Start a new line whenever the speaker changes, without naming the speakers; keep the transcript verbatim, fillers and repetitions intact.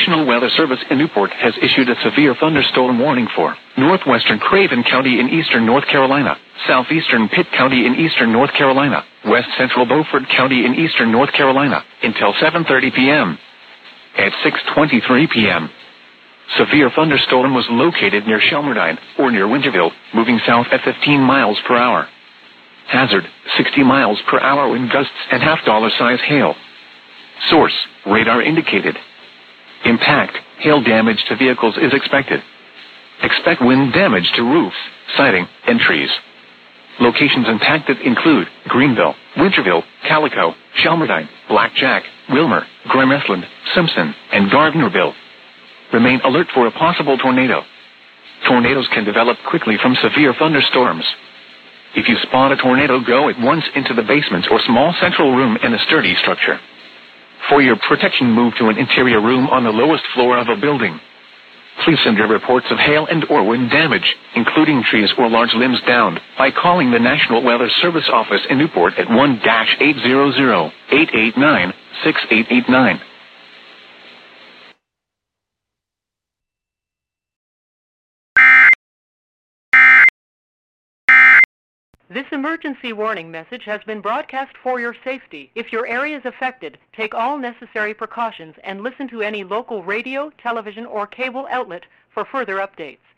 National Weather Service in Newport has issued a severe thunderstorm warning for northwestern Craven County in eastern North Carolina, southeastern Pitt County in eastern North Carolina, west central Beaufort County in eastern North Carolina, until seven thirty p.m. At six twenty-three p.m., severe thunderstorm was located near Shelmerdine, or near Winterville, moving south at fifteen miles per hour. Hazard, sixty miles per hour wind gusts and half-dollar size hail. Source, radar indicated. Impact, hail damage to vehicles is expected. Expect wind damage to roofs, siding, and trees. Locations impacted include Greenville, Winterville, Calico, Shelmerdine, Blackjack, Wilmer, Gramethland, Simpson, and Gardnerville. Remain alert for a possible tornado. Tornadoes can develop quickly from severe thunderstorms. If you spot a tornado, go at once into the basement or small central room in a sturdy structure. For your protection, move to an interior room on the lowest floor of a building. Please send your reports of hail and or wind damage, including trees or large limbs downed, by calling the National Weather Service office in Newport at one eight hundred, eight eight nine, six eight eight nine.
This emergency warning message has been broadcast for your safety. If your area is affected, take all necessary precautions and listen to any local radio, television, or cable outlet for further updates.